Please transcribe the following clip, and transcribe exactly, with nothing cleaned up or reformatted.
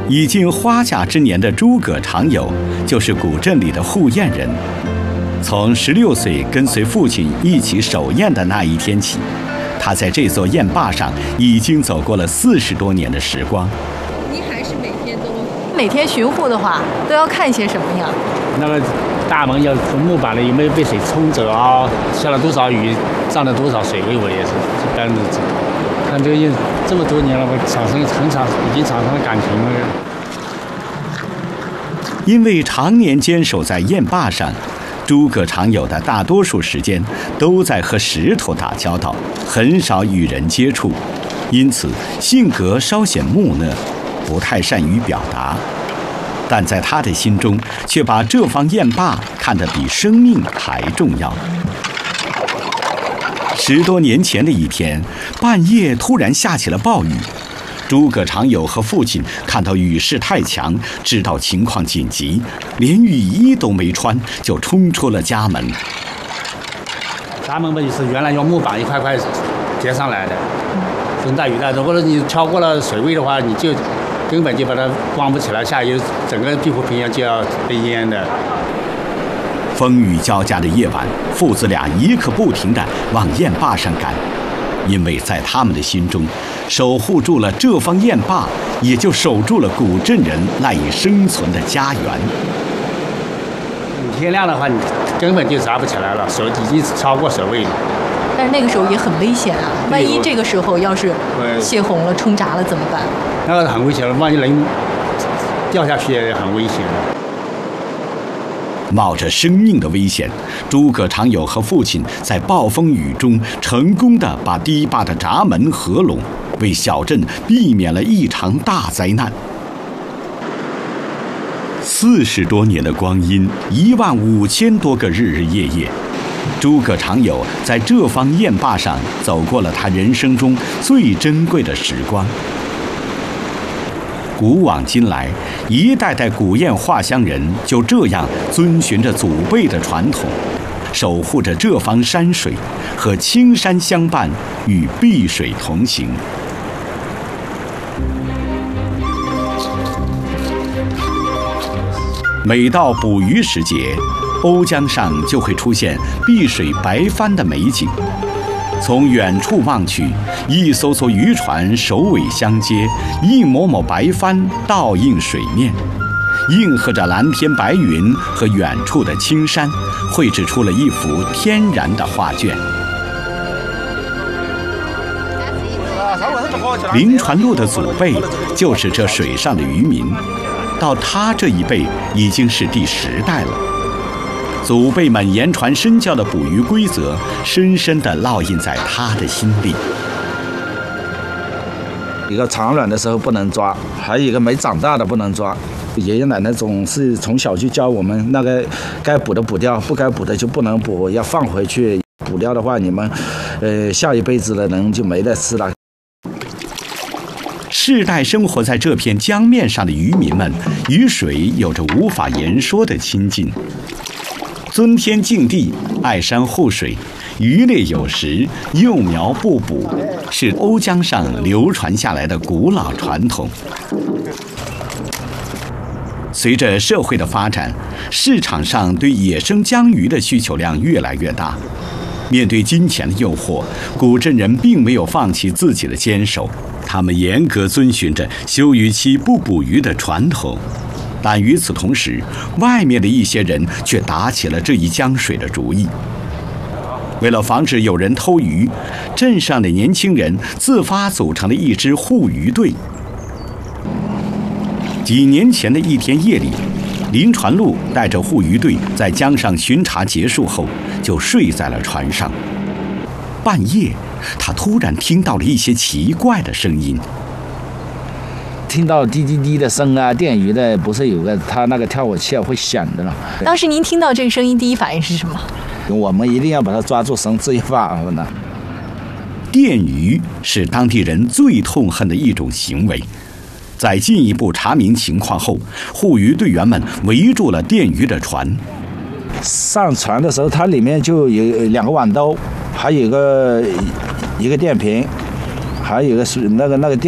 已经花甲之年的诸葛长友，就是古镇里的护堰人。从十六岁跟随父亲一起守堰的那一天起，他在这座堰坝上已经走过了四十多年的时光。 您还是每天都每天巡护的话，都要看些什么呀？ 那个大门要木板的有没有被水冲走啊？下了多少雨，涨了多少水位，我也是一般的。看这个这么多年了，我产生很长，已经产生了感情了。 因为常年坚守在堰坝上，诸葛长友的大多数时间都在和石头打交道，很少与人接触，因此性格稍显木讷，不太善于表达。但在他的心中，却把这方堰坝看得比生命还重要。十多年前的一天，半夜突然下起了暴雨。诸葛长友和父亲看到雨势太强，知道情况紧急，连雨衣都没穿，就冲出了家门。 咱们不就是原来用木板一块块叠上来的，风大雨大，如果你超过了水位的话，你就根本就把它光不起来，下游整个碧湖平原就要被淹的。 风雨交加的夜晚，父子俩一刻不停地往堰坝上赶，因为在他们的心中，守护住了这方堰坝，也就守住了古镇人赖以生存的家园。 天亮的话，你根本就扎不起来了，水已经超过水位了。 但是那个时候也很危险啊！万一这个时候要是泄洪了、冲闸了怎么办？ 那个很危险了，万一人掉下去也很危险的。 冒着生命的危险，诸葛长友和父亲在暴风雨中成功地把堤坝的闸门合拢，为小镇避免了一场大灾难。四十多年的光阴，一万五千多个日日夜夜，诸葛长友在这方堰坝上走过了他人生中最珍贵的时光。古往今来，一代代古堰画乡人就这样遵循着祖辈的传统，守护着这方山水，和青山相伴，与碧水同行。每到捕鱼时节，瓯江上就会出现碧水白帆的美景。从远处望去，一艘艘渔船首尾相接，一抹抹白帆倒映水面，映合着蓝天白云和远处的青山，绘制出了一幅天然的画卷。林传禄的祖辈就是这水上的渔民，到他这一辈已经是第十代了。祖辈们言传身教的捕鱼规则，深深地烙印在他的心里。 一个产卵的时候不能抓，还有一个没长大的不能抓。爷爷奶奶总是从小就教我们，那个该捕的捕掉，不该捕的就不能捕，要放回去。捕掉的话，你们，呃，下一辈子的人就没得吃了。 世代生活在这片江面上的渔民们，与水有着无法言说的亲近。尊天敬地，爱山护水，渔猎有时，幼苗不捕，是瓯江上流传下来的古老传统。随着社会的发展，市场上对野生江鱼的需求量越来越大。面对金钱的诱惑，古镇人并没有放弃自己的坚守，他们严格遵循着休渔期不捕鱼的传统。但与此同时，外面的一些人却打起了这一江水的主意。为了防止有人偷鱼，镇上的年轻人自发组成了一支护渔队。几年前的一天夜里，林传禄带着护渔队在江上巡查结束后，就睡在了船上。半夜，他突然听到了一些奇怪的声音。 听到滴滴滴的声啊，电鱼的不是有个它那个跳火器会响的了。 当时您听到这个声音，第一反应是什么？ 我们一定要把它抓住绳之以法呢。 电鱼是当地人最痛恨的一种行为。在进一步查明情况后，护渔队员们围住了电鱼的船。 上船的时候，它里面就有两个碗兜，还有一个一个电瓶，还有一个是那个那个电。